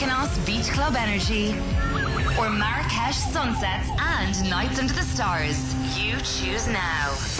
Mykonos Beach Club energy, or Marrakesh sunsets and nights under the stars. You choose now.